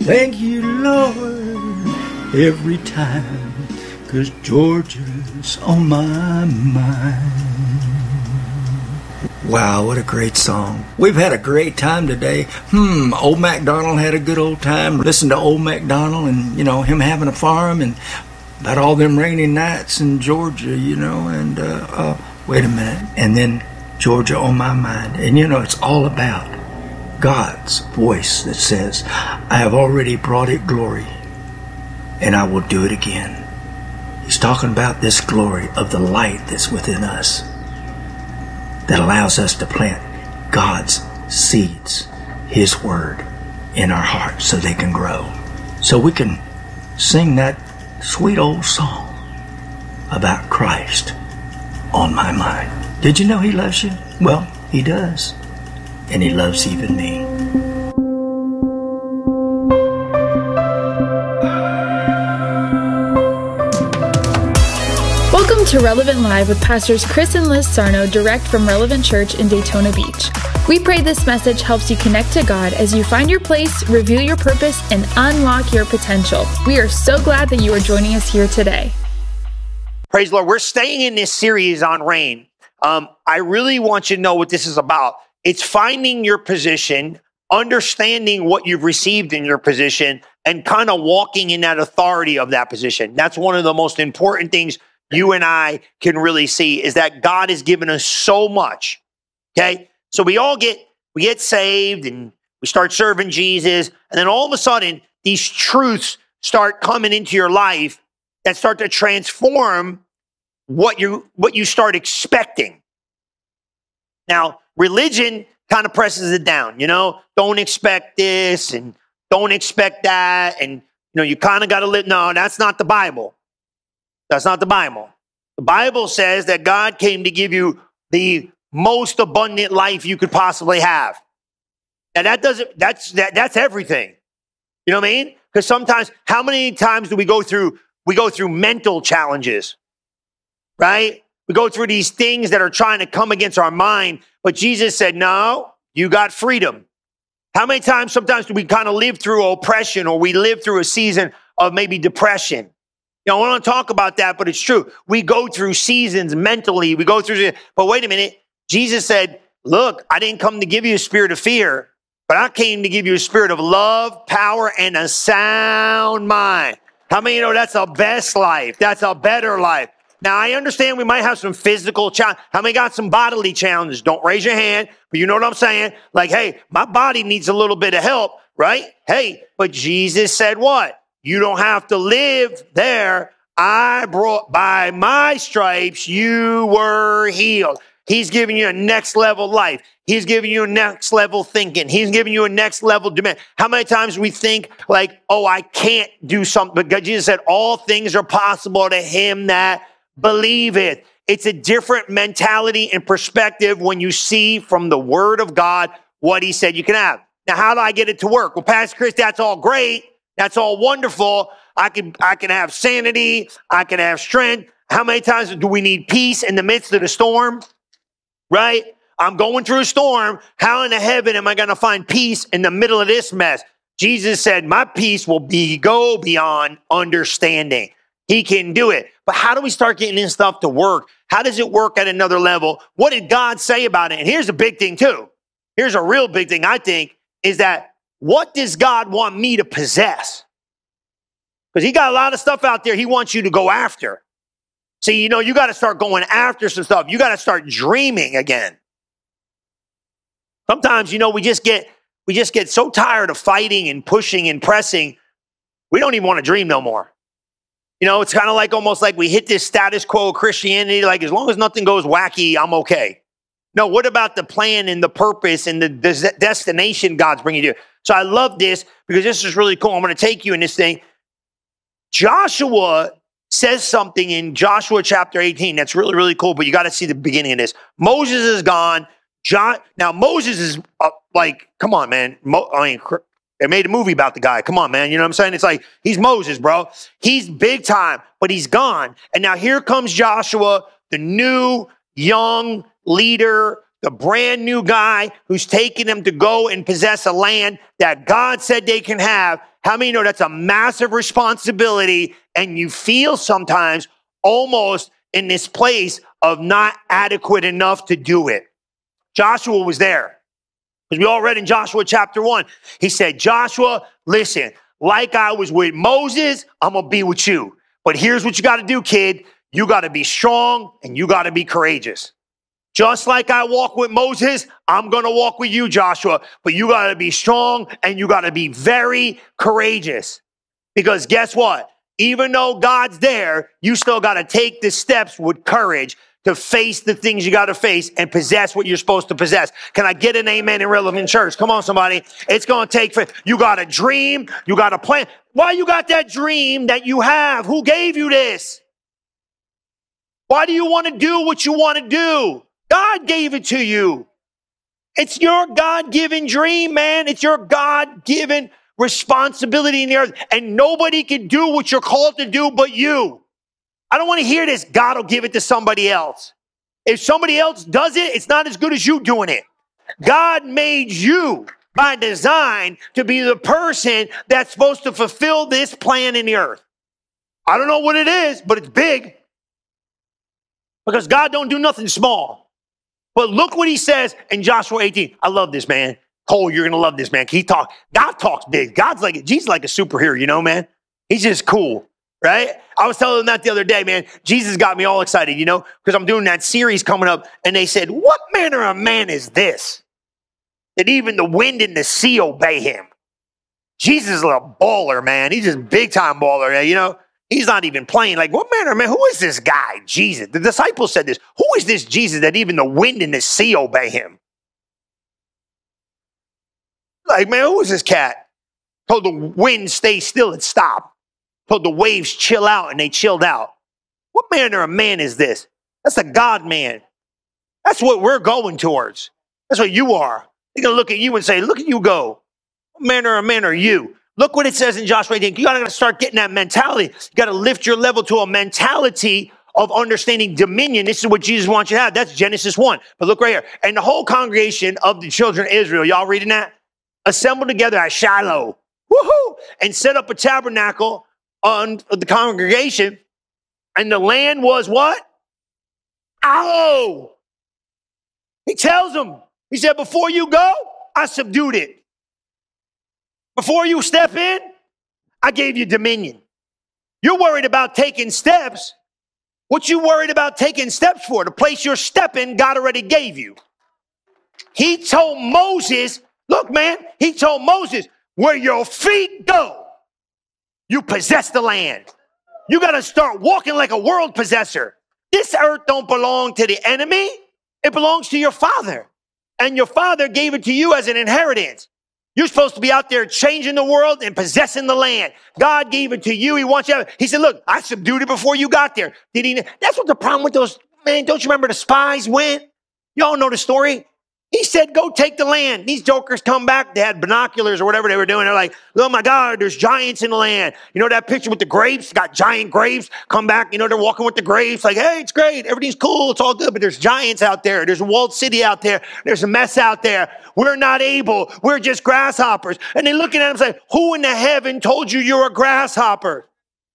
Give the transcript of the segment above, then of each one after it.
Thank you, Lord, every time, 'cause Georgia's on my mind. Wow, what a great song. We've had a great time today. Old MacDonald had a good old time. Listen to Old MacDonald and, him having a farm and about all them rainy nights in Georgia, and wait a minute. And then Georgia on my mind. And, it's all about God's voice that says, I have already brought it glory and I will do it again. He's talking about this glory of the light that's within us that allows us to plant God's seeds, His word, in our hearts so they can grow. So we can sing that sweet old song about Christ on my mind. Did you know He loves you? Well, He does. And He loves even me. Welcome to Relevant Live with Pastors Chris and Liz Sarno, direct from Relevant Church in Daytona Beach. We pray this message helps you connect to God as you find your place, reveal your purpose, and unlock your potential. We are so glad that you are joining us here today. Praise the Lord. We're staying in this series on rain. I really want you to know what this is about. It's finding your position, understanding what you've received in your position, and kind of walking in that authority of that position. That's one of the most important things you and I can really see is that God has given us so much. Okay? So we get saved and we start serving Jesus. And then all of a sudden, these truths start coming into your life that start to transform what you start expecting. Now, religion kind of presses it down, don't expect this and don't expect that. And, you kind of got to live. No, that's not the Bible. That's not the Bible. The Bible says that God came to give you the most abundant life you could possibly have. And that's everything. You know what I mean? Because sometimes, how many times do we go through mental challenges, right? We go through these things that are trying to come against our mind, but Jesus said, no, you got freedom. How many times sometimes do we kind of live through oppression or we live through a season of maybe depression? I want to talk about that, but it's true. We go through seasons mentally. But wait a minute. Jesus said, look, I didn't come to give you a spirit of fear, but I came to give you a spirit of love, power, and a sound mind. How many that's a best life? That's a better life. Now, I understand we might have some physical challenge. How many got some bodily challenges? Don't raise your hand, but you know what I'm saying? Like, hey, my body needs a little bit of help, right? Hey, but Jesus said what? You don't have to live there. By my stripes, you were healed. He's giving you a next level life. He's giving you a next level thinking. He's giving you a next level demand. How many times we think like, oh, I can't do something? But Jesus said, all things are possible to him that believeth. It's a different mentality and perspective when you see from the word of God what He said you can have. Now, how do I get it to work? Well, Pastor Chris, that's all great. That's all wonderful. I can have sanity. I can have strength. How many times do we need peace in the midst of the storm? Right? I'm going through a storm. How in the heaven am I going to find peace in the middle of this mess? Jesus said, my peace will go beyond understanding. He can do it. But how do we start getting this stuff to work? How does it work at another level? What did God say about it? And here's a big thing too. Here's a real big thing, I think, is that what does God want me to possess? Because He got a lot of stuff out there He wants you to go after. See, you got to start going after some stuff. You got to start dreaming again. Sometimes, we just get so tired of fighting and pushing and pressing. We don't even want to dream no more. It's kind of like almost like we hit this status quo of Christianity. Like, as long as nothing goes wacky, I'm okay. No, what about the plan and the purpose and the destination God's bringing you to? So I love this because this is really cool. I'm going to take you in this thing. Joshua says something in Joshua chapter 18 that's really, really cool, but you got to see the beginning of this. Moses is gone. Now Moses is come on, man. They made a movie about the guy. Come on, man. You know what I'm saying? It's like, he's Moses, bro. He's big time, but he's gone. And now here comes Joshua, the new young leader, the brand new guy who's taking them to go and possess a land that God said they can have. How many know that's a massive responsibility? And you feel sometimes almost in this place of not adequate enough to do it. Joshua was there. As we all read in Joshua chapter 1, he said, Joshua, listen, like I was with Moses, I'm going to be with you. But here's what you got to do, kid. You got to be strong and you got to be courageous. Just like I walk with Moses, I'm going to walk with you, Joshua. But you got to be strong and you got to be very courageous. Because guess what? Even though God's there, you still got to take the steps with courage to face the things you got to face and possess what you're supposed to possess. Can I get an amen in Relevant Church? Come on, somebody. It's going to take, you got a dream. You got a plan. Why you got that dream that you have? Who gave you this? Why do you want to do what you want to do? God gave it to you. It's your God-given dream, man. It's your God-given responsibility in the earth. And nobody can do what you're called to do but you. I don't want to hear this. God will give it to somebody else. If somebody else does it, it's not as good as you doing it. God made you by design to be the person that's supposed to fulfill this plan in the earth. I don't know what it is, but it's big. Because God don't do nothing small. But look what he says in Joshua 18. I love this, man. Cole, you're going to love this, man. God talks big. Jesus like a superhero, you know, man. He's just cool, right? I was telling them that the other day, man. Jesus got me all excited, you know, because I'm doing that series coming up. And they said, what manner of man is this? That even the wind and the sea obey him. Jesus is a baller, man. He's just big time baller, you know. He's not even playing. Like, what manner of man? Who is this guy, Jesus? The disciples said this. Who is this Jesus that even the wind and the sea obey him? Like, man, who is this cat? Told the wind stay still and stop. Told the waves chill out and they chilled out. What manner of man is this? That's a God man. That's what we're going towards. That's what you are. They're going to look at you and say, look at you go. What manner of man are you? Look what it says in Joshua 18. You got to start getting that mentality. You got to lift your level to a mentality of understanding dominion. This is what Jesus wants you to have. That's Genesis 1. But look right here. And the whole congregation of the children of Israel, y'all reading that? Assembled together at Shiloh. Woohoo! And set up a tabernacle on the congregation. And the land was what? Oh! He tells them. He said, before you go, I subdued it. Before you step in, I gave you dominion. You're worried about taking steps. What you worried about taking steps for? The place you're stepping, God already gave you. He told Moses, look, man, he told Moses, where your feet go, you possess the land. You got to start walking like a world possessor. This earth don't belong to the enemy. It belongs to your father. And your father gave it to you as an inheritance. You're supposed to be out there changing the world and possessing the land. God gave it to you. He wants you to, he said, look, I subdued it before you got there. Did he? That's what the problem with those, man, don't you remember the spies went? Y'all know the story. He said, go take the land. These jokers come back. They had binoculars or whatever they were doing. They're like, oh my God, there's giants in the land. You know that picture with the grapes? Got giant grapes. Come back. You know, they're walking with the grapes. Like, hey, it's great. Everything's cool. It's all good. But there's giants out there. There's a walled city out there. There's a mess out there. We're not able. We're just grasshoppers. And they're looking at him saying, who in the heaven told you you're a grasshopper?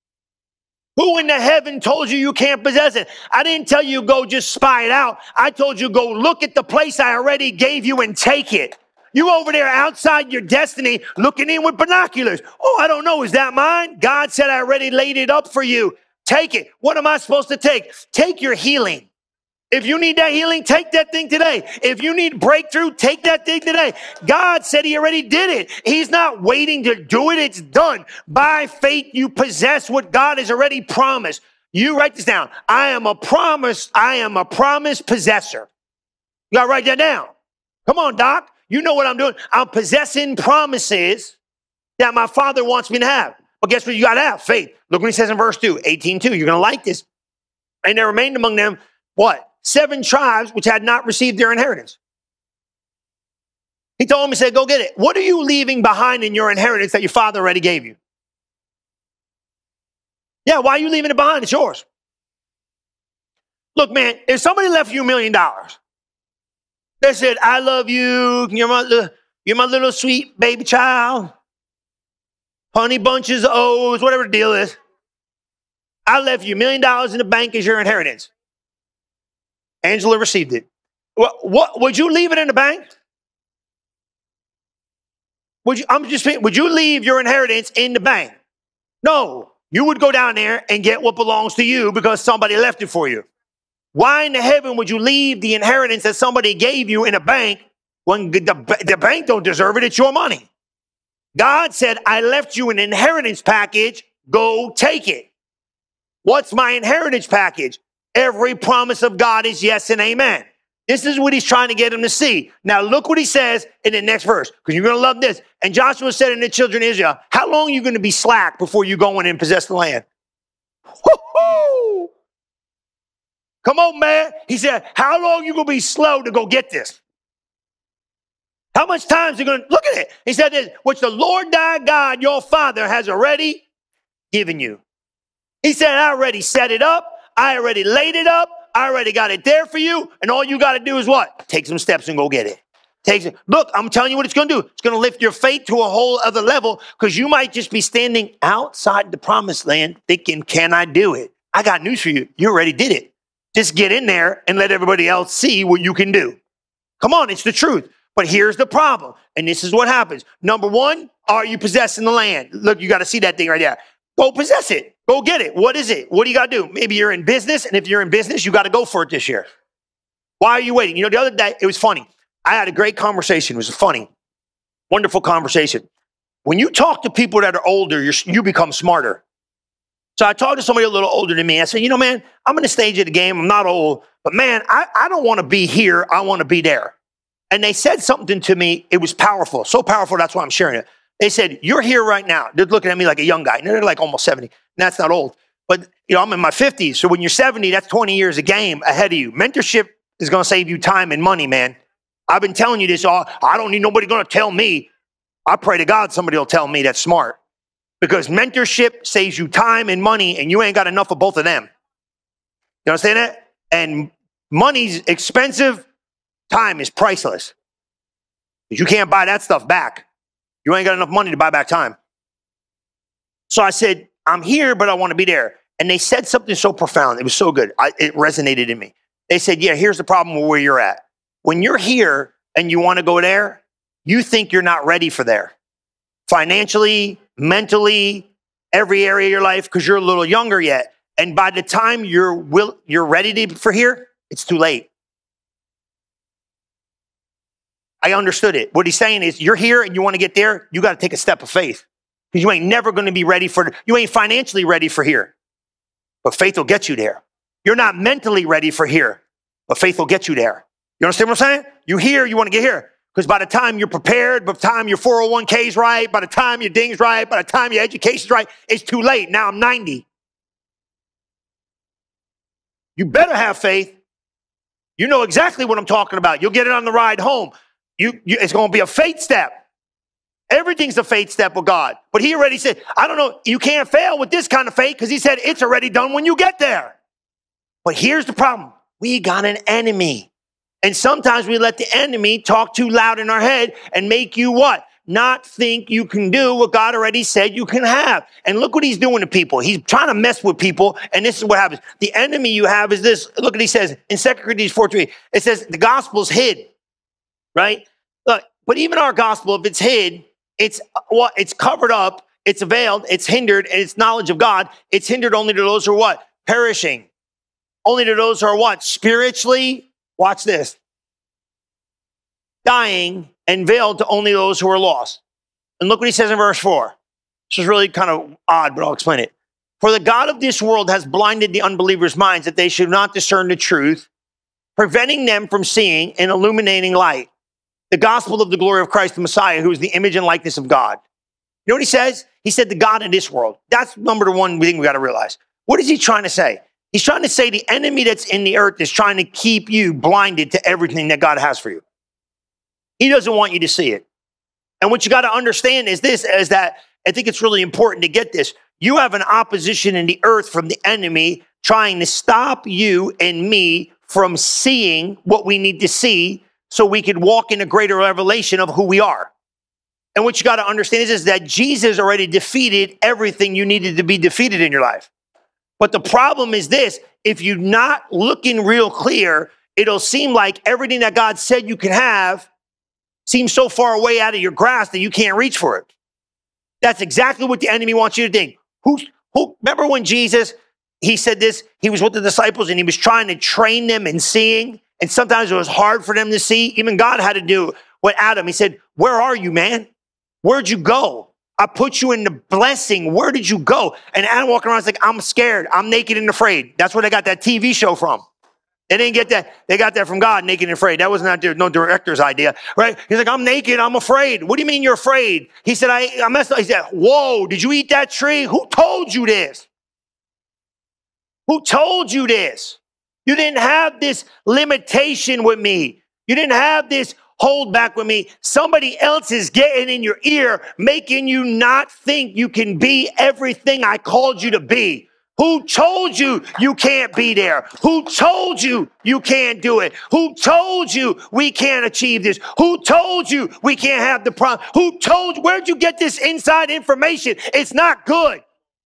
Who in the heaven told you you can't possess it? I didn't tell you go just spy it out. I told you go look at the place I already gave you and take it. You over there outside your destiny looking in with binoculars. Oh, I don't know. Is that mine? God said I already laid it up for you. Take it. What am I supposed to take? Take your healing. If you need that healing, take that thing today. If you need breakthrough, take that thing today. God said he already did it. He's not waiting to do it. It's done. By faith, you possess what God has already promised. You write this down. I am a promise possessor. You got to write that down. Come on, Doc. You know what I'm doing. I'm possessing promises that my Father wants me to have. But guess what you got to have? Faith. Look what he says in verse 2, 18:2. You're going to like this. And there remained among them, what? 7 tribes which had not received their inheritance. He told him, he said, go get it. What are you leaving behind in your inheritance that your father already gave you? Yeah, why are you leaving it behind? It's yours. Look, man, if somebody left you $1 million They said, I love you. You're my little sweet baby child. Honey bunches of O's, whatever the deal is. I left you $1 million in the bank as your inheritance. Angela received it. What would you leave it in the bank? Would you leave your inheritance in the bank? No, you would go down there and get what belongs to you because somebody left it for you. Why in the heaven would you leave the inheritance that somebody gave you in a bank when the bank don't deserve it? It's your money. God said, I left you an inheritance package. Go take it. What's my inheritance package? Every promise of God is yes and amen. This is what he's trying to get him to see. Now look what he says in the next verse, because you're going to love this. And Joshua said to the children of Israel, how long are you going to be slack before you go in and possess the land? Woo-hoo! Come on, man. He said, how long are you going to be slow to go get this? How much time is it going to, look at it. He said this, which the Lord thy God, your father, has already given you. He said, I already set it up. I already laid it up. I already got it there for you. And all you got to do is what? Take some steps and go get it. Look, I'm telling you what it's going to do. It's going to lift your faith to a whole other level, because you might just be standing outside the promised land thinking, can I do it? I got news for you. You already did it. Just get in there and let everybody else see what you can do. Come on, it's the truth. But here's the problem. And this is what happens. Number one, are you possessing the land? Look, you got to see that thing right there. Go possess it. Go get it. What is it? What do you got to do? Maybe you're in business, and if you're in business, you got to go for it this year. Why are you waiting? You know, the other day, it was funny. I had a great conversation. It was a funny, wonderful conversation. When you talk to people that are older, you become smarter. So I talked to somebody a little older than me. I said, you know, man, I'm in the stage of the game. I'm not old, but man, I don't want to be here. I want to be there. And they said something to me. It was powerful. So powerful. That's why I'm sharing it. They said, you're here right now. They're looking at me like a young guy. They're like almost 70. And that's not old. But, you know, I'm in my 50s. So when you're 70, that's 20 years of game ahead of you. Mentorship is going to save you time and money, man. I've been telling you this all. I don't need nobody going to tell me. I pray to God somebody will tell me that's smart. Because mentorship saves you time and money, and you ain't got enough of both of them. You understand that? And money's expensive. Time is priceless. You can't buy that stuff back. You ain't got enough money to buy back time. So I said, I'm here, but I want to be there. And they said something so profound. It was so good. It resonated in me. They said, yeah, here's the problem with where you're at. When you're here and you want to go there, you think you're not ready for there. Financially, mentally, every area of your life, because you're a little younger yet. And by the time you're ready for here, it's too late. I understood it. What he's saying is, you're here and you want to get there, you got to take a step of faith. Because you ain't never going to be ready for, you ain't financially ready for here. But faith will get you there. You're not mentally ready for here. But faith will get you there. You understand what I'm saying? You here, you want to get here. Because by the time you're prepared, by the time your 401k's right, by the time your ding's right, by the time your education's right, it's too late. Now I'm 90. You better have faith. You know exactly what I'm talking about. You'll get it on the ride home. It's going to be a faith step. Everything's a faith step with God. But he already said, I don't know, you can't fail with this kind of faith, because he said it's already done when you get there. But here's the problem. We got an enemy. And sometimes we let the enemy talk too loud in our head and make you what? Not think you can do what God already said you can have. And look what he's doing to people. He's trying to mess with people. And this is what happens. The enemy you have is this. Look what he says in 2 Corinthians 4:3. It says the gospel's hid, right? Look, but even our gospel, if it's hid, it's covered up, it's veiled, it's hindered, and it's knowledge of God. It's hindered only to those who are what? Perishing. Only to those who are what? Spiritually, watch this, dying, and veiled to only those who are lost. And look what he says in verse 4. This is really kind of odd, but I'll explain it. For the God of this world has blinded the unbelievers' minds that they should not discern the truth, preventing them from seeing an illuminating light, the gospel of the glory of Christ, the Messiah, who is the image and likeness of God. You know what he says? He said the God of this world. That's number one thing we got to realize. What is he trying to say? He's trying to say the enemy that's in the earth is trying to keep you blinded to everything that God has for you. He doesn't want you to see it. And what you got to understand is this, is that I think it's really important to get this. You have an opposition in the earth from the enemy trying to stop you and me from seeing what we need to see so we could walk in a greater revelation of who we are. And what you got to understand is that Jesus already defeated everything you needed to be defeated in your life. But the problem is this: if you're not looking real clear, it'll seem like everything that God said you can have seems so far away out of your grasp that you can't reach for it. That's exactly what the enemy wants you to think. Remember when Jesus, he said this, he was with the disciples and he was trying to train them in seeing, and sometimes it was hard for them to see. Even God had to do with Adam. He said, where are you, man? Where'd you go? I put you in the blessing. Where did you go? And Adam walking around, like, I'm scared. I'm naked and afraid. That's where they got that TV show from. They didn't get that. They got that from God, naked and afraid. That was not no director's idea, right? He's like, I'm naked. I'm afraid. What do you mean you're afraid? He said, I messed up. He said, whoa, did you eat that tree? Who told you this? Who told you this? You didn't have this limitation with me. You didn't have this hold back with me. Somebody else is getting in your ear, making you not think you can be everything I called you to be. Who told you you can't be there? Who told you you can't do it? Who told you we can't achieve this? Who told you we can't have the problem? Who told you? Where'd you get this inside information? It's not good.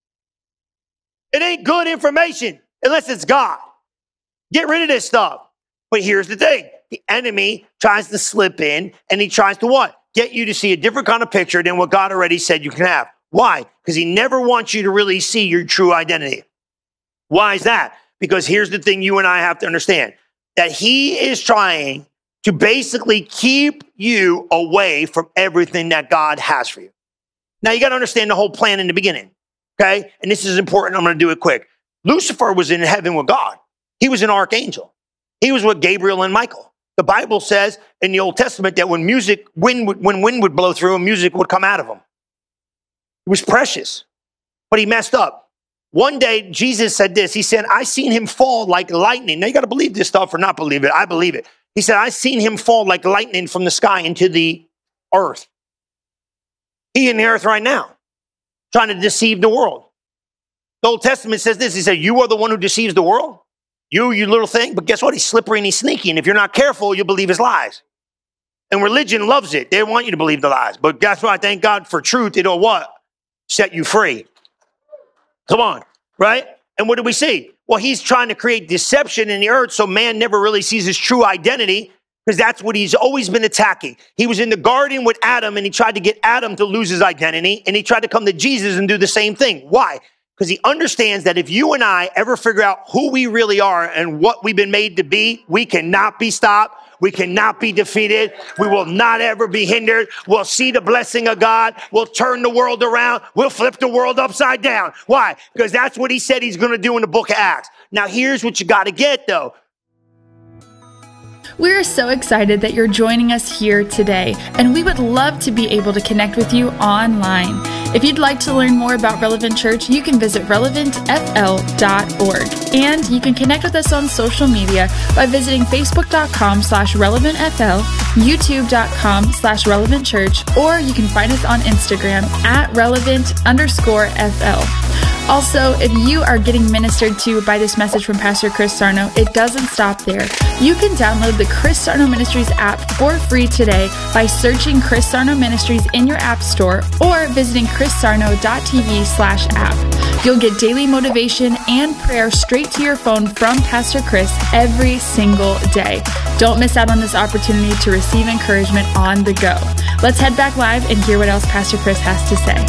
It ain't good information unless it's God. Get rid of this stuff. But here's the thing. The enemy tries to slip in and he tries to what? Get you to see a different kind of picture than what God already said you can have. Why? Because he never wants you to really see your true identity. Why is that? Because here's the thing you and I have to understand. That he is trying to basically keep you away from everything that God has for you. Now you got to understand the whole plan in the beginning. Okay? And this is important. I'm going to do it quick. Lucifer was in heaven with God. He was an archangel. He was with Gabriel and Michael. The Bible says in the Old Testament that when wind would blow through him, music would come out of him. It was precious, but he messed up. One day, Jesus said this. He said, I seen him fall like lightning. Now, you got to believe this stuff or not believe it. I believe it. He said, I seen him fall like lightning from the sky into the earth. He in the earth right now, trying to deceive the world. The Old Testament says this. He said, you are the one who deceives the world. You little thing. But guess what? He's slippery and he's sneaky. And if you're not careful, you'll believe his lies. And religion loves it. They want you to believe the lies. But that's why I thank God for truth. It'll what? Set you free. Come on, right? And what do we see? Well, he's trying to create deception in the earth so man never really sees his true identity, because that's what he's always been attacking. He was in the garden with Adam and he tried to get Adam to lose his identity, and he tried to come to Jesus and do the same thing. Why? Because he understands that if you and I ever figure out who we really are and what we've been made to be, we cannot be stopped. We cannot be defeated. We will not ever be hindered. We'll see the blessing of God. We'll turn the world around. We'll flip the world upside down. Why? Because that's what he said he's going to do in the book of Acts. Now, here's what you got to get, though. We are so excited that you're joining us here today, and we would love to be able to connect with you online. If you'd like to learn more about Relevant Church, you can visit relevantfl.org. And you can connect with us on social media by visiting facebook.com/relevantfl, youtube.com/relevantchurch, or you can find us on Instagram @relevant_FL. Also, if you are getting ministered to by this message from Pastor Chris Sarno, it doesn't stop there. You can download the Chris Sarno Ministries app for free today by searching Chris Sarno Ministries in your app store or visiting chrissarno.tv/app. You'll get daily motivation and prayer straight to your phone from Pastor Chris every single day. Don't miss out on this opportunity to receive encouragement on the go. Let's head back live and hear what else Pastor Chris has to say.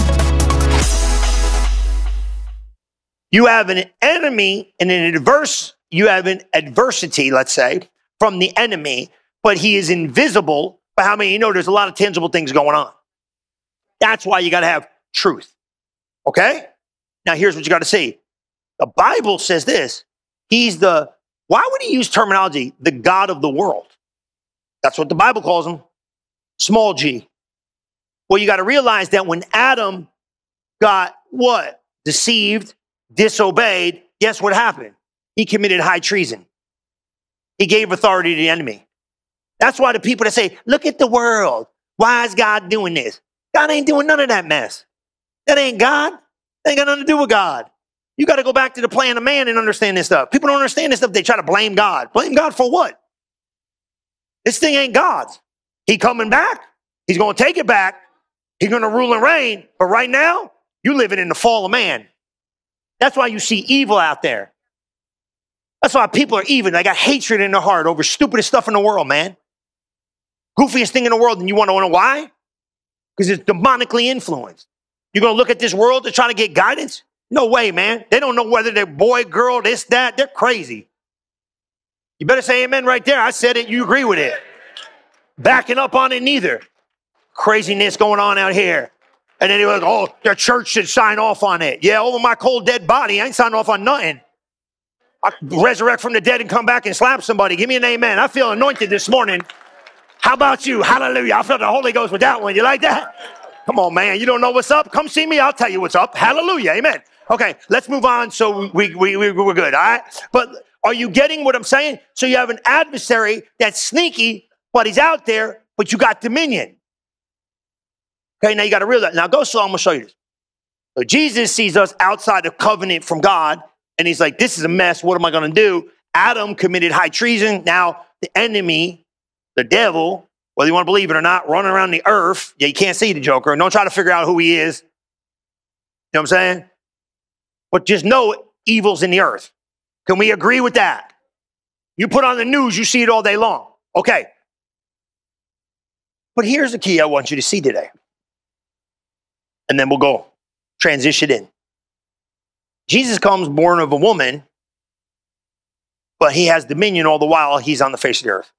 You have an enemy and you have an adversity, let's say, from the enemy, but he is invisible. But how many of you know there's a lot of tangible things going on? That's why you got to have truth. Okay? Now here's what you got to see. The Bible says this. Why would he use terminology? The God of the world. That's what the Bible calls him. Small g. Well, you got to realize that when Adam got what? Deceived, disobeyed, guess what happened? He committed high treason. He gave authority to the enemy. That's why the people that say, look at the world. Why is God doing this? God ain't doing none of that mess. That ain't God. That ain't got nothing to do with God. You got to go back to the plan of man and understand this stuff. People don't understand this stuff. They try to blame God. Blame God for what? This thing ain't God's. He coming back. He's going to take it back. He's going to rule and reign. But right now, you're living in the fall of man. That's why you see evil out there. That's why people are evil. They got hatred in their heart over stupidest stuff in the world, man. Goofiest thing in the world. And you want to know why? Because it's demonically influenced. You're going to look at this world to try to get guidance? No way, man. They don't know whether they're boy, girl, this, that. They're crazy. You better say amen right there. I said it. You agree with it. Backing up on it neither. Craziness going on out here. And then he was, oh, the church should sign off on it. Yeah, over my cold, dead body. I ain't signing off on nothing. I resurrect from the dead and come back and slap somebody. Give me an amen. I feel anointed this morning. How about you? Hallelujah. I felt the Holy Ghost with that one. You like that? Come on, man. You don't know what's up? Come see me. I'll tell you what's up. Hallelujah. Amen. Okay, let's move on so we're good, all right? But are you getting what I'm saying? So you have an adversary that's sneaky, but he's out there, but you got dominion. Okay, now you got to realize. Now go slow. I'm going to show you this. So Jesus sees us outside the covenant from God, and he's like, this is a mess. What am I going to do? Adam committed high treason. Now the enemy, the devil, whether you want to believe it or not, running around the earth. Yeah, you can't see the Joker. Don't try to figure out who he is. You know what I'm saying? But just know evil's in the earth. Can we agree with that? You put on the news, you see it all day long. Okay. But here's the key I want you to see today. And then we'll go transition in. Jesus comes born of a woman, but he has dominion all the while he's on the face of the earth.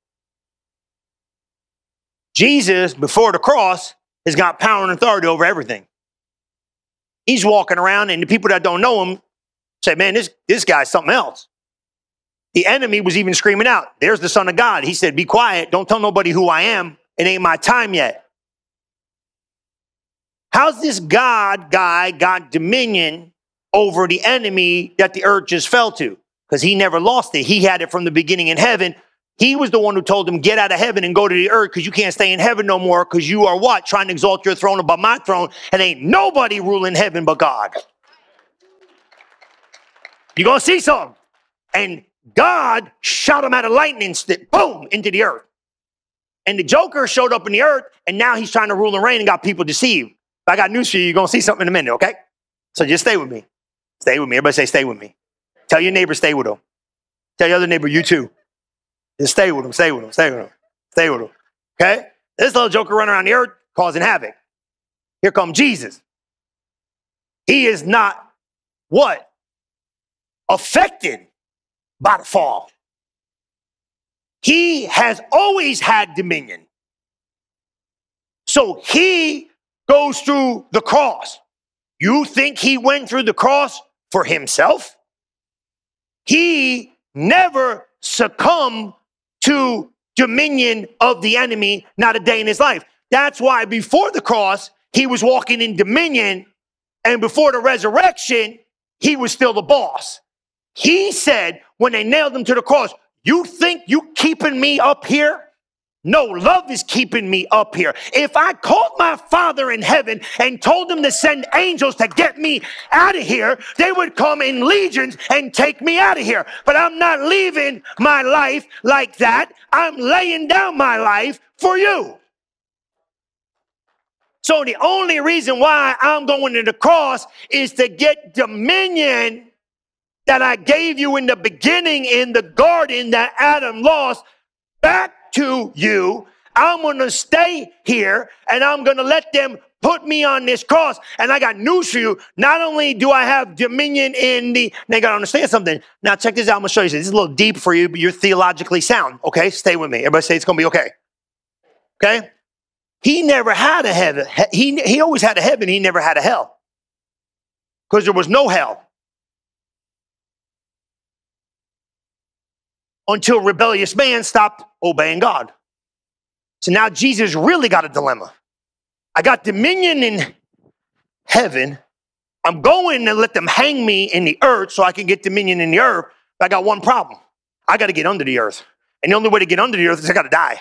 Jesus, before the cross, has got power and authority over everything. He's walking around, and the people that don't know him say, man, this guy's something else. The enemy was even screaming out, there's the Son of God. He said, be quiet. Don't tell nobody who I am. It ain't my time yet. How's this God guy got dominion over the enemy that the earth just fell to? Because he never lost it. He had it from the beginning in heaven. He was the one who told him, get out of heaven and go to the earth because you can't stay in heaven no more because you are what? Trying to exalt your throne above my throne, and ain't nobody ruling heaven but God. You're going to see something. And God shot him out of lightning stick, boom, into the earth. And the Joker showed up in the earth, and now he's trying to rule and reign and got people deceived. But I got news for you. You're going to see something in a minute, okay? So just stay with me. Stay with me. Everybody say, stay with me. Tell your neighbor, stay with him. Tell your other neighbor, you too. Just stay with him, stay with him, stay with him, stay with him. Okay? This little Joker running around the earth causing havoc. Here comes Jesus. He is not what? Affected by the fall. He has always had dominion. So he goes through the cross. You think he went through the cross for himself? He never succumbed to dominion of the enemy, not a day in his life. That's why before the cross, he was walking in dominion, and before the resurrection, he was still the boss. He said, when they nailed him to the cross, you think you keeping me up here? No, love is keeping me up here. If I called my Father in heaven and told him to send angels to get me out of here, they would come in legions and take me out of here. But I'm not leaving my life like that. I'm laying down my life for you. So the only reason why I'm going to the cross is to get dominion that I gave you in the beginning in the garden that Adam lost back to you. I'm going to stay here and I'm going to let them put me on this cross. And I got news for you. Not only do I have dominion in the, now you got to understand something. Now check this out. I'm going to show you. This is a little deep for you, but you're theologically sound. Okay. Stay with me. Everybody say it's going to be okay. Okay. He never had a heaven. He always had a heaven. He never had a hell because there was no hell until rebellious man stopped obeying God. So now Jesus really got a dilemma. I got dominion in heaven. I'm going to let them hang me in the earth so I can get dominion in the earth. But I got one problem. I got to get under the earth. And the only way to get under the earth is I got to die.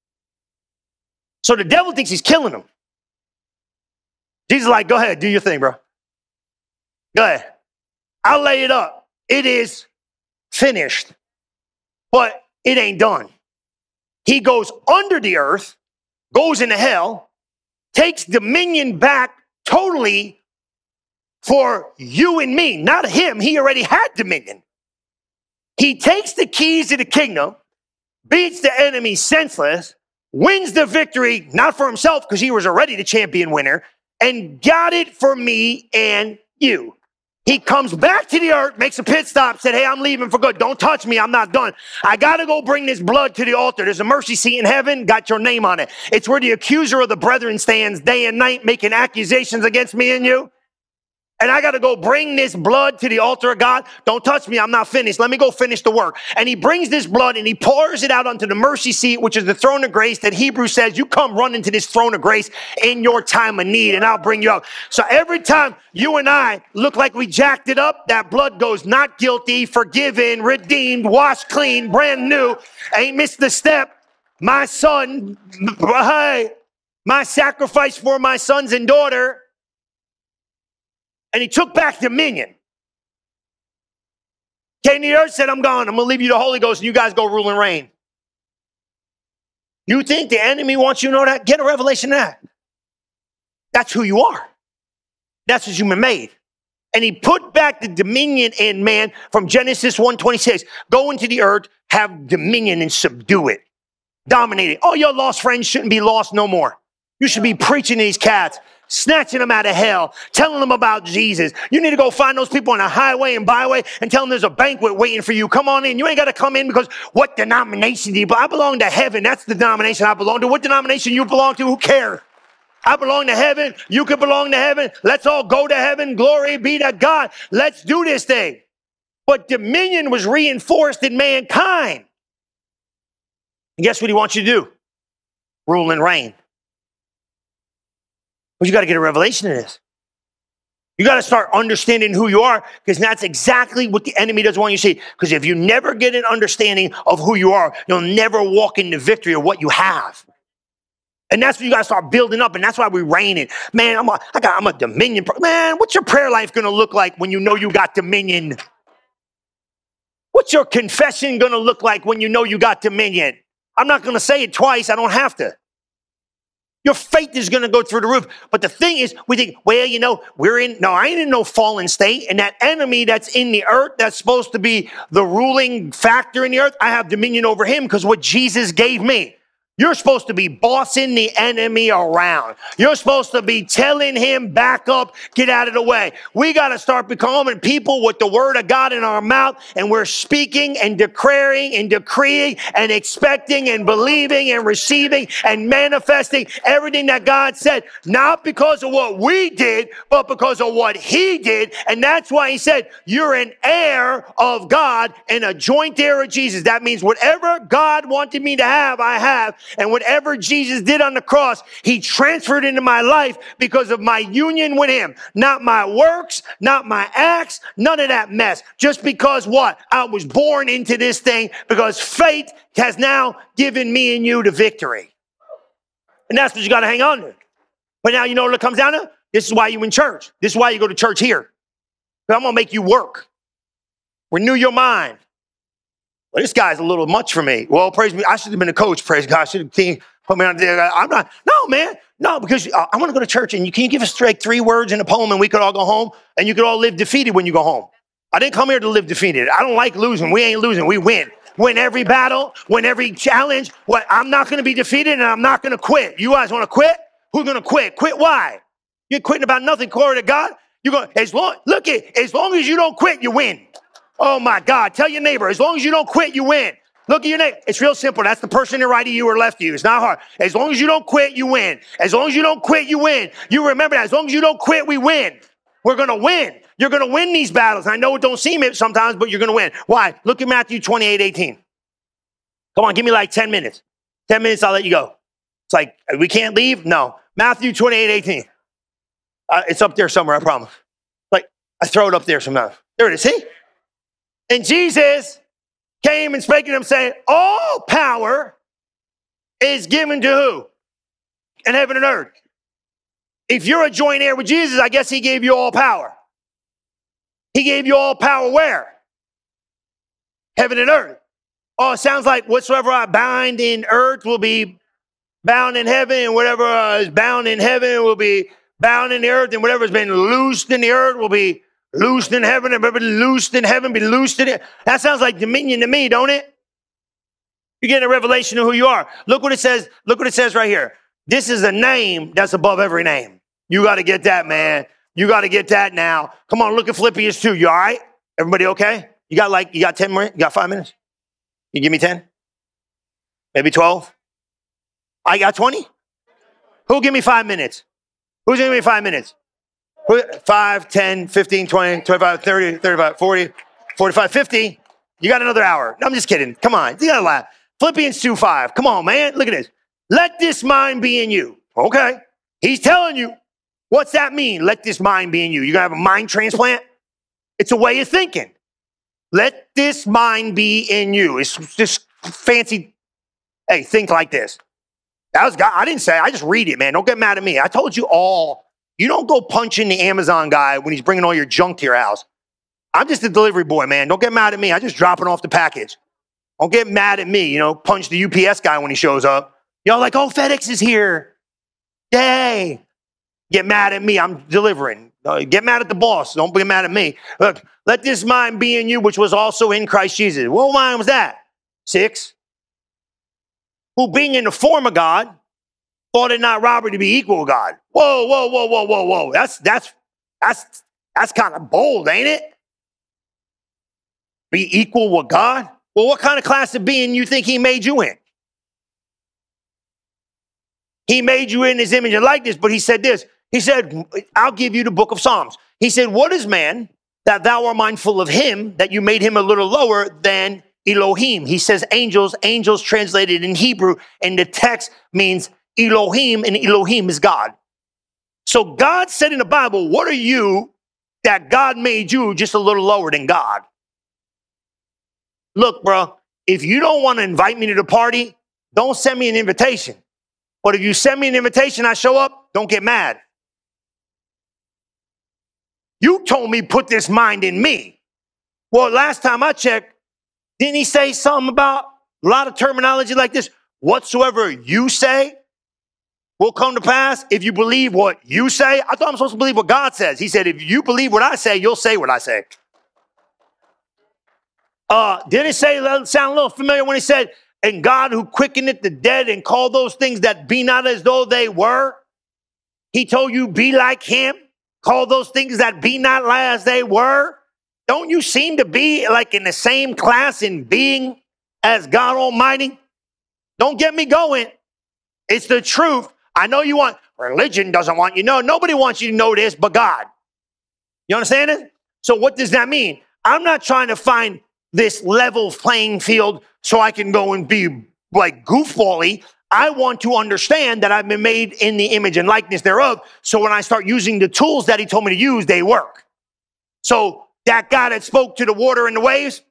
So the devil thinks he's killing him. Jesus is like, go ahead, do your thing, bro. Go ahead. I'll lay it up. It is finished. But it ain't done. He goes under the earth, goes into hell, takes dominion back totally for you and me, not him. He already had dominion. He takes the keys to the kingdom, beats the enemy senseless, wins the victory, not for himself because he was already the champion winner, and got it for me and you. He comes back to the earth, makes a pit stop, said, hey, I'm leaving for good. Don't touch me. I'm not done. I got to go bring this blood to the altar. There's a mercy seat in heaven, got your name on it. It's where the accuser of the brethren stands day and night making accusations against me and you. And I got to go bring this blood to the altar of God. Don't touch me. I'm not finished. Let me go finish the work. And he brings this blood and he pours it out onto the mercy seat, which is the throne of grace that Hebrews says, you come run into this throne of grace in your time of need and I'll bring you out. So every time you and I look like we jacked it up, that blood goes not guilty, forgiven, redeemed, washed clean, brand new. Ain't missed a step. My son, hey, my sacrifice for my sons and daughter. And he took back dominion. Came to the earth, said, I'm gone. I'm going to leave you the Holy Ghost and you guys go rule and reign. You think the enemy wants you to know that? Get a revelation of that. That's who you are. That's what you've been made. And he put back the dominion in man from Genesis 1:26. Go into the earth, have dominion and subdue it. Dominate it. Oh, your lost friends shouldn't be lost no more. You should be preaching to these cats, snatching them out of hell, telling them about Jesus. You need to go find those people on the highway and byway and tell them there's a banquet waiting for you. Come on in. You ain't got to come in because what denomination do you belong? I belong to heaven. That's the denomination I belong to. What denomination you belong to? Who cares? I belong to heaven. You can belong to heaven. Let's all go to heaven. Glory be to God. Let's do this thing. But dominion was reinforced in mankind. And guess what he wants you to do? Rule and reign. But you got to get a revelation of this. You got to start understanding who you are, because that's exactly what the enemy doesn't want you to see. Because if you never get an understanding of who you are, you'll never walk in the victory of what you have. And that's what you got to start building up. And that's why we reign it. Man, I'm a dominion. Man, what's your prayer life going to look like when you know you got dominion? What's your confession going to look like when you know you got dominion? I'm not going to say it twice. I don't have to. Your faith is going to go through the roof. But the thing is, we think, well, you know, I ain't in no fallen state. And that enemy that's in the earth, that's supposed to be the ruling factor in the earth, I have dominion over him because what Jesus gave me. You're supposed to be bossing the enemy around. You're supposed to be telling him, back up, get out of the way. We got to start becoming people with the word of God in our mouth, and we're speaking and declaring and decreeing and expecting and believing and receiving and manifesting everything that God said, not because of what we did, but because of what he did. And that's why he said, you're an heir of God and a joint heir of Jesus. That means whatever God wanted me to have, I have. And whatever Jesus did on the cross, he transferred into my life because of my union with him. Not my works, not my acts, none of that mess. Just because what? I was born into this thing because faith has now given me and you the victory. And that's what you got to hang on to. But now you know what it comes down to? This is why you in church. This is why you go to church here. But I'm going to make you work. Renew your mind. Well, this guy's a little much for me. Well, praise me. I should have been a coach. Praise God. I should have put me on there. I'm not. No, man. No, because I want to go to church. And can you give us like 3 words in a poem and we could all go home and you could all live defeated when you go home? I didn't come here to live defeated. I don't like losing. We ain't losing. We win. Win every battle. Win every challenge. What? I'm not going to be defeated and I'm not going to quit. You guys want to quit? Who's going to quit? Quit why? You're quitting about nothing. Glory to God. You're going, as long as you don't quit, you win. Oh my God. Tell your neighbor, as long as you don't quit, you win. Look at your neighbor. It's real simple. That's the person to right of you or left of you. It's not hard. As long as you don't quit, you win. As long as you don't quit, you win. You remember that. As long as you don't quit, we win. We're going to win. You're going to win these battles. I know it don't seem it sometimes, but you're going to win. Why? Look at Matthew 28:18. Come on, give me like 10 minutes. 10 minutes, I'll let you go. It's like, we can't leave? No. Matthew 28:18. It's up there somewhere, I promise. Like, I throw it up there sometimes. There it is. See? And Jesus came and spake to them, saying, all power is given to who? In heaven and earth. If you're a joint heir with Jesus, I guess he gave you all power. He gave you all power where? Heaven and earth. Oh, it sounds like whatsoever I bind in earth will be bound in heaven, and whatever is bound in heaven will be bound in the earth, and whatever has been loosed in the earth will be loosed in heaven, and whatever loosed in heaven be loosed in it. That sounds like dominion to me, don't it? You're getting a revelation of who you are. Look what it says. Look what it says right here. This is a name that's above every name. You got to get that, man. You got to get that now. Come on, look at Philippians 2. You all right? Everybody okay? You got 10 minutes? You got 5 minutes? You give me 10? Maybe 12? I got 20? Who'll give me 5 minutes? Who's going to give me 5 minutes? 5, 10, 15, 20, 25, 30, 35, 40, 45, 50. You got another hour. No, I'm just kidding. Come on. You got to laugh. Philippians 2:5. Come on, man. Look at this. Let this mind be in you. Okay. He's telling you. What's that mean? Let this mind be in you. You going to have a mind transplant? It's a way of thinking. Let this mind be in you. It's just fancy. Hey, think like this. That was God. I didn't say it. I just read it, man. Don't get mad at me. I told you all. You don't go punching the Amazon guy when he's bringing all your junk to your house. I'm just a delivery boy, man. Don't get mad at me. I just dropping off the package. Don't get mad at me. Punch the UPS guy when he shows up. Y'all like, oh, FedEx is here. Yay. Get mad at me. I'm delivering. Get mad at the boss. Don't get mad at me. Look, let this mind be in you, which was also in Christ Jesus. What mind was that? 6. Who being in the form of God, thought it not robbery to be equal with God. Whoa, whoa, whoa, whoa, whoa, whoa. That's kind of bold, ain't it? Be equal with God? Well, what kind of class of being you think he made you in? He made you in his image and likeness, but he said this. He said, I'll give you the book of Psalms. He said, what is man that thou art mindful of him, that you made him a little lower than Elohim? He says angels translated in Hebrew, and the text means Elohim, and Elohim is God. So God said in the Bible, what are you that God made you just a little lower than God? Look, bro, if you don't want to invite me to the party, don't send me an invitation. But if you send me an invitation, I show up, don't get mad. You told me put this mind in me. Well, last time I checked, didn't he say something about a lot of terminology like this? Whatsoever you say will come to pass if you believe what you say. I thought I'm supposed to believe what God says. He said, if you believe what I say, you'll say what I say. Didn't it sound a little familiar when he said, and God who quickeneth the dead and called those things that be not as though they were? He told you, be like him. Call those things that be not as they were. Don't you seem to be like in the same class in being as God Almighty? Don't get me going. It's the truth. I know you want, religion doesn't want you to know. Nobody wants you to know this but God. You understand it? So what does that mean? I'm not trying to find this level playing field so I can go and be like goofbally. I want to understand that I've been made in the image and likeness thereof. So when I start using the tools that he told me to use, they work. So that guy that spoke to the water and the waves,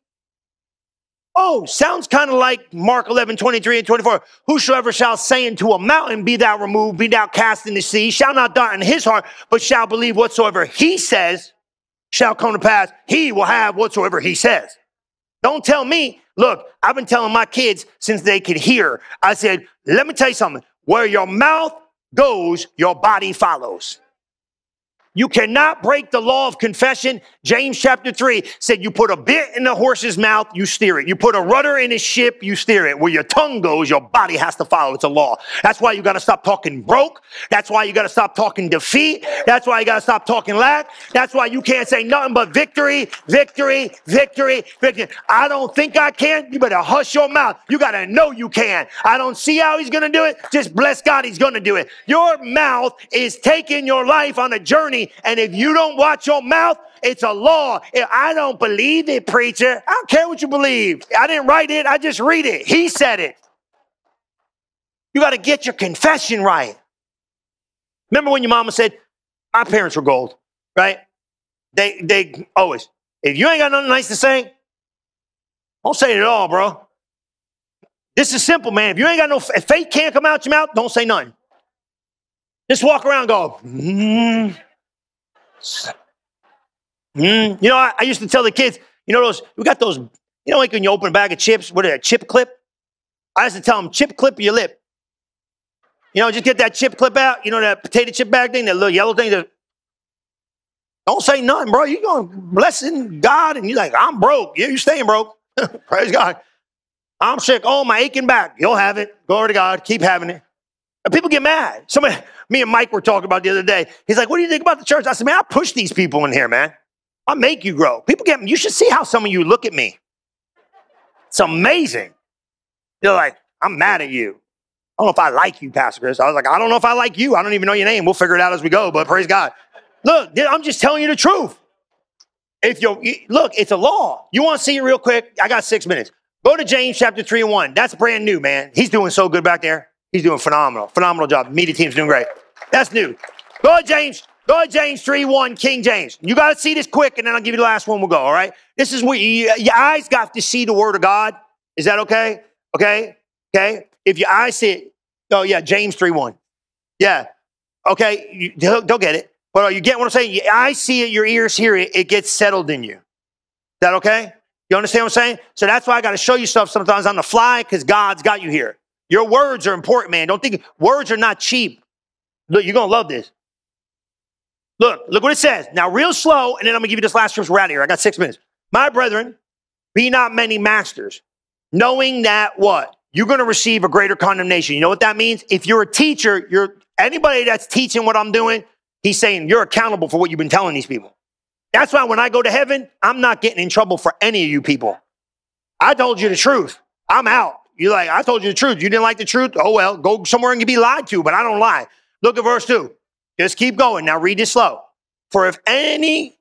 sounds kind of like Mark 11, 23 and 24. Whosoever shall say unto a mountain, be thou removed, be thou cast in the sea, shall not doubt in his heart, but shall believe whatsoever he says shall come to pass. He will have whatsoever he says. Don't tell me, look, I've been telling my kids since they could hear. I said, let me tell you something. Where your mouth goes, your body follows. You cannot break the law of confession. James chapter 3 said you put a bit in the horse's mouth, you steer it. You put a rudder in his ship, you steer it. Where your tongue goes, your body has to follow. It's a law. That's why you got to stop talking broke. That's why you got to stop talking defeat. That's why you got to stop talking lack. That's why you can't say nothing but victory, victory, victory, victory. I don't think I can. You better hush your mouth. You got to know you can. I don't see how he's going to do it. Just bless God, he's going to do it. Your mouth is taking your life on a journey. And if you don't watch your mouth, it's a law. I don't believe it, preacher. I don't care what you believe. I didn't write it. I just read it. He said it. You got to get your confession right. Remember when your mama said, my parents were gold, right? They always, if you ain't got nothing nice to say, don't say it at all, bro. This is simple, man. If you ain't got if faith can't come out your mouth, don't say nothing. Just walk around and go, You know, I used to tell the kids, we got those You know, like when you open a bag of chips, what is that, chip clip? I used to tell them, chip clip your lip. You know, just get that chip clip out. You know, that potato chip bag thing, that little yellow thing. Don't say nothing, bro. You're going blessing God, and you're like, I'm broke. Yeah, you're staying broke. Praise God. I'm sick. Oh, my aching back. You'll have it. Glory to God. Keep having it. And people get mad. Me and Mike were talking about the other day. He's like, what do you think about the church? I said, man, I push these people in here, man. I make you grow. You should see how some of you look at me. It's amazing. They're like, I'm mad at you. I don't know if I like you, Pastor Chris. I was like, I don't know if I like you. I don't even know your name. We'll figure it out as we go, but praise God. Look, I'm just telling you the truth. Look, it's a law. You want to see it real quick? I got 6 minutes. Go to James chapter 3:1. That's brand new, man. He's doing so good back there. He's doing phenomenal. Phenomenal job. Media team's doing great. That's new. Go to James 3:1, King James. You got to see this quick, and then I'll give you the last one. We'll go, all right? This is where your eyes got to see the word of God. Is that okay? Okay? If your eyes see it. Oh, yeah, James 3:1. Yeah. Okay, don't get it. But you get what I'm saying? Your eyes see it, your ears hear it, it gets settled in you. Is that okay? You understand what I'm saying? So that's why I got to show you stuff sometimes on the fly, because God's got you here. Your words are important, man. Don't think words are not cheap. Look, you're going to love this. Look what it says. Now, real slow, and then I'm going to give you this last scripture. We're out of here. I got 6 minutes. My brethren, be not many masters, knowing that what? You're going to receive a greater condemnation. You know what that means? If you're a teacher, anybody that's teaching what I'm doing, he's saying you're accountable for what you've been telling these people. That's why when I go to heaven, I'm not getting in trouble for any of you people. I told you the truth. I'm out. You're like, I told you the truth. You didn't like the truth? Oh, well, go somewhere and be lied to, but I don't lie. Look at verse 2. Just keep going. Now read this slow. For in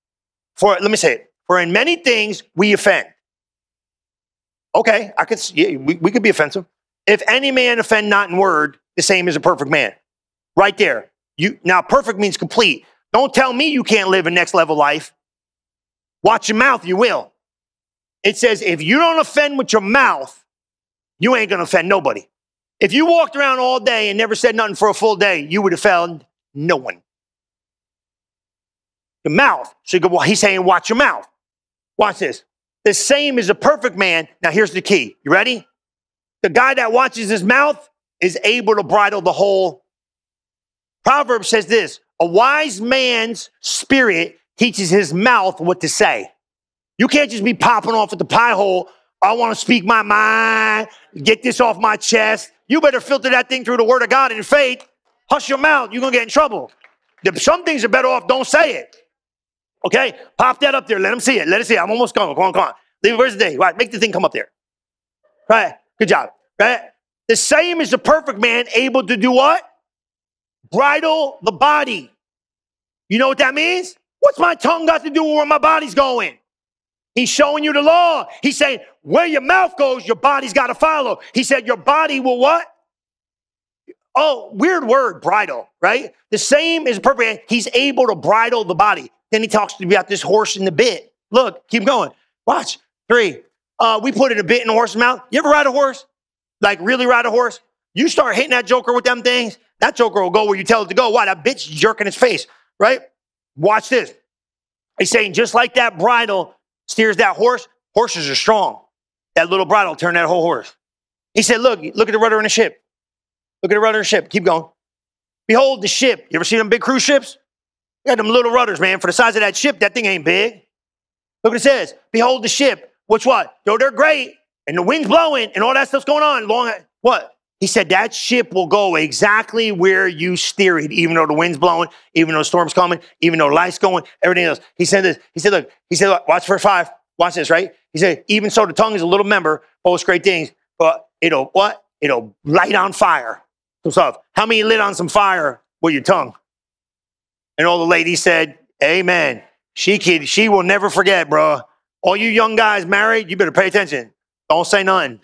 many things we offend. Okay, we could be offensive. If any man offend not in word, the same as a perfect man. Right there. Now, perfect means complete. Don't tell me you can't live a next level life. Watch your mouth, you will. It says, if you don't offend with your mouth, you ain't going to offend nobody. If you walked around all day and never said nothing for a full day, you would offend no one. The mouth. So he's saying, watch your mouth. Watch this. The same as a perfect man. Now, here's the key. You ready? The guy that watches his mouth is able to bridle the whole. Proverbs says this, a wise man's spirit teaches his mouth what to say. You can't just be popping off at the pie hole. I want to speak my mind, get this off my chest. You better filter that thing through the word of God in faith. Hush your mouth. You're going to get in trouble. Some things are better off. Don't say it. Okay? Pop that up there. Let them see it. Let it see it. I'm almost gone. Come on. Leave it. Where's the day? Right. Make the thing come up there. Right. Good job. Right. The same is the perfect man able to do what? Bridle the body. You know what that means? What's my tongue got to do with where my body's going? He's showing you the law. He's saying where your mouth goes, your body's got to follow. He said your body will what? Oh, weird word, bridle, right? The same is perfect. He's able to bridle the body. Then he talks about this horse and the bit. Look, keep going. Watch. 3. We put in a bit in a horse's mouth. You ever ride a horse? Like really ride a horse? You start hitting that joker with them things, that joker will go where you tell it to go. Why? That bitch jerking its face, right? Watch this. He's saying just like that bridle steers that horse, horses are strong. That little bridle will turn that whole horse. He said, look at the rudder in the ship. Look at the rudder in the ship. Keep going. Behold the ship. You ever see them big cruise ships? They got them little rudders, man. For the size of that ship, that thing ain't big. Look what it says. Behold the ship. Which what? Though they're great, and the wind's blowing, and all that stuff's going on. What? He said that ship will go exactly where you steer it, even though the wind's blowing, even though the storm's coming, even though the light's going, everything else. He said this. He said, look, watch verse 5. Watch this, right? He said, even so the tongue is a little member, boasts great things, but it'll what? It'll light on fire. So, how many lit on some fire with your tongue? And all the ladies said, amen. She will never forget, bro. All you young guys married, you better pay attention. Don't say nothing.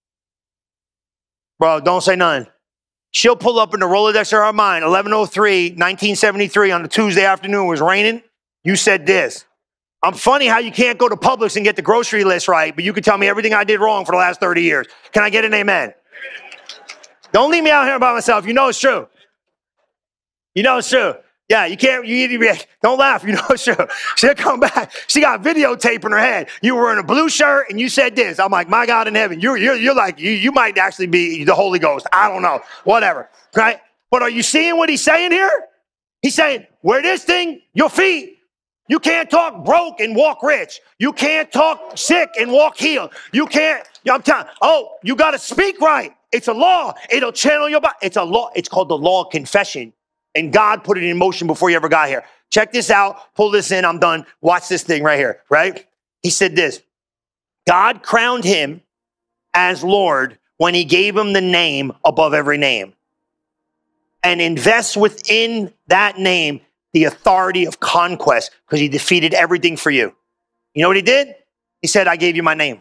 Bro, don't say nothing. She'll pull up in the Rolodex of her mind, 11:03, 1973 on a Tuesday afternoon. It was raining. You said this. I'm funny how you can't go to Publix and get the grocery list right, but you can tell me everything I did wrong for the last 30 years. Can I get an amen? Don't leave me out here by myself. You know it's true. You know it's true. Yeah, you can't, you need to be, don't laugh, you know, she'll come back. She got videotape in her head. You were in a blue shirt and you said this. I'm like, my God in heaven, you're like, you might actually be the Holy Ghost. I don't know, whatever, right? But are you seeing what he's saying here? He's saying, wear this thing, your feet. You can't talk broke and walk rich. You can't talk sick and walk healed. You can't, I'm telling you got to speak right. It's a law. It'll channel your body. It's a law. It's called the law of confession. And God put it in motion before you ever got here. Check this out. Pull this in. I'm done. Watch this thing right here, right? He said this. God crowned him as Lord when he gave him the name above every name. And invests within that name the authority of conquest because he defeated everything for you. You know what he did? He said, I gave you my name.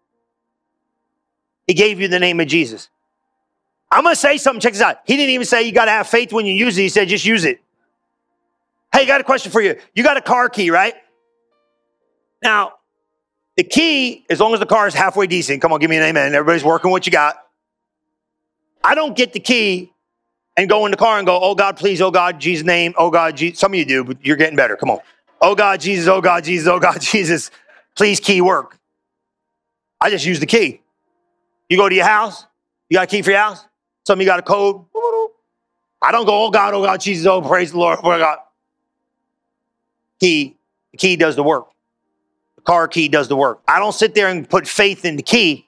He gave you the name of Jesus. I'm going to say something. Check this out. He didn't even say you got to have faith when you use it. He said, just use it. Hey, got a question for you. You got a car key, right? Now, the key, as long as the car is halfway decent, come on, give me an amen. Everybody's working what you got. I don't get the key and go in the car and go, oh God, please, oh God, Jesus' name, oh God, Jesus. Some of you do, but you're getting better. Come on. Oh God, Jesus, oh God, Jesus, oh God, Jesus. Please, key work. I just use the key. You go to your house, you got a key for your house? Some of you got a code. I don't go, oh God, Jesus, oh, praise the Lord, oh God. The key does the work. The car key does the work. I don't sit there and put faith in the key.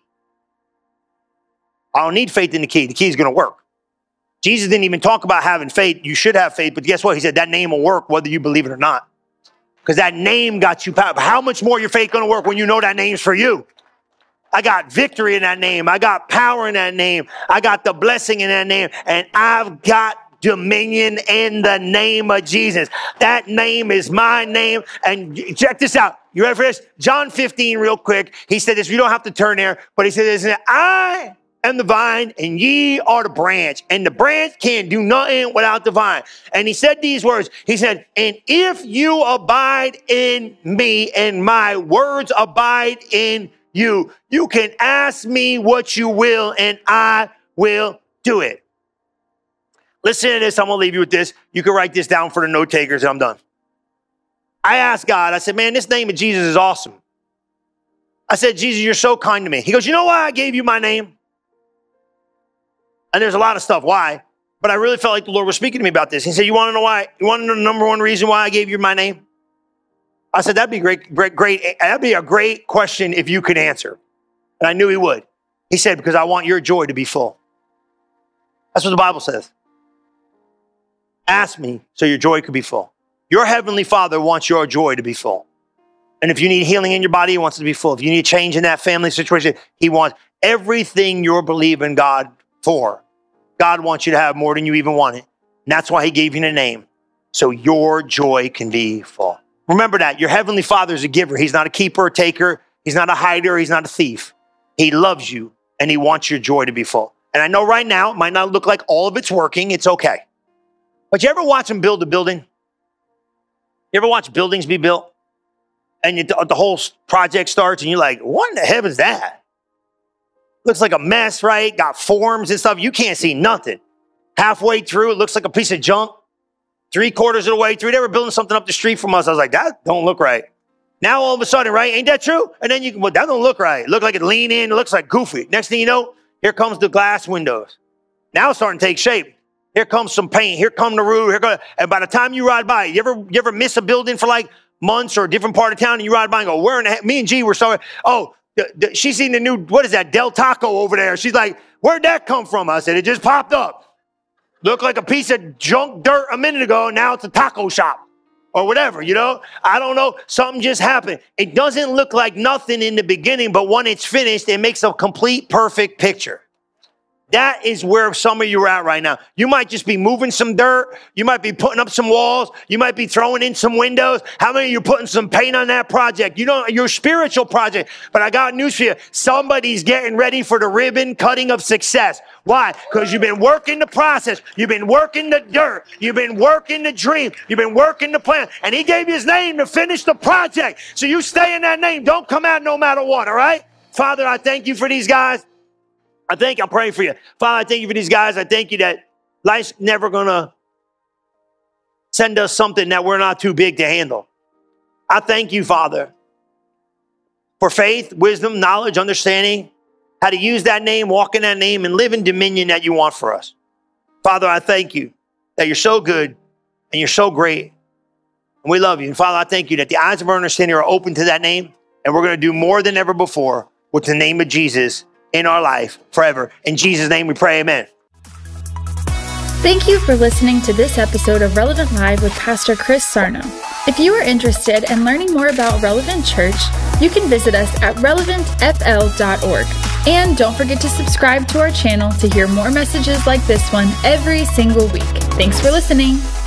I don't need faith in the key. The key is going to work. Jesus didn't even talk about having faith. You should have faith, but guess what? He said that name will work whether you believe it or not. Because that name got you power. How much more your faith going to work when you know that name's for you? I got victory in that name. I got power in that name. I got the blessing in that name. And I've got dominion in the name of Jesus. That name is my name. And check this out. You ready for this? John 15 real quick. He said this. You don't have to turn there. But he said this. I am the vine and ye are the branch. And the branch can't do nothing without the vine. And he said these words. He said, and if you abide in me and my words abide in you, you can ask me what you will and I will do it. Listen to this. I'm going to leave you with this. You can write this down for the note takers and I'm done. I asked God, I said, man, this name of Jesus is awesome. I said, Jesus, you're so kind to me. He goes, you know why I gave you my name? And there's a lot of stuff. Why? But I really felt like the Lord was speaking to me about this. He said, you want to know why? You want to know the number one reason why I gave you my name? I said, that'd be great. That'd be a great question if you could answer. And I knew he would. He said, because I want your joy to be full. That's what the Bible says. Ask me so your joy could be full. Your heavenly Father wants your joy to be full. And if you need healing in your body, he wants it to be full. If you need change in that family situation, he wants everything you're believing God for. God wants you to have more than you even wanted. And that's why he gave you the name. So your joy can be full. Remember that. Your heavenly Father is a giver. He's not a keeper or taker. He's not a hider. He's not a thief. He loves you and he wants your joy to be full. And I know right now it might not look like all of it's working. It's okay. But you ever watch him build a building? You ever watch buildings be built? And the whole project starts and you're like, what in the heaven is that? Looks like a mess, right? Got forms and stuff. You can't see nothing. Halfway through, it looks like a piece of junk. 3/4 of the way through, they were building something up the street from us. I was like, that don't look right. Now all of a sudden, right? Ain't that true? And then well, that don't look right. It looked like it leaned in. It looks like goofy. Next thing you know, here comes the glass windows. Now it's starting to take shape. Here comes some paint. Here come the roof. And by the time you ride by, you ever miss a building for like months or a different part of town and you ride by and go, where in the heck? Me and G were sorry. Oh, she's seen the new, what is that? Del Taco over there. She's like, where'd that come from? I said, it just popped up. Looked like a piece of junk dirt a minute ago. Now it's a taco shop or whatever, you know? I don't know. Something just happened. It doesn't look like nothing in the beginning, but when it's finished, it makes a complete, perfect picture. That is where some of you are at right now. You might just be moving some dirt. You might be putting up some walls. You might be throwing in some windows. How many of you are putting some paint on that project? You know, your spiritual project. But I got news for you. Somebody's getting ready for the ribbon cutting of success. Why? Because you've been working the process. You've been working the dirt. You've been working the dream. You've been working the plan. And he gave you his name to finish the project. So you stay in that name. Don't come out no matter what, all right? Father, I thank you for these guys. I'm praying for you. Father, I thank you for these guys. I thank you that life's never going to Send us something that we're not too big to handle. I thank you, Father, for faith, wisdom, knowledge, understanding, how to use that name, walk in that name, and live in dominion that you want for us. Father, I thank you that you're so good and you're so great. And we love you. And Father, I thank you that the eyes of our understanding are open to that name. And we're going to do more than ever before with the name of Jesus in our life forever. In Jesus' name we pray, amen. Thank you for listening to this episode of Relevant Live with Pastor Chris Sarno. If you are interested in learning more about Relevant Church, you can visit us at relevantfl.org. And don't forget to subscribe to our channel to hear more messages like this one every single week. Thanks for listening.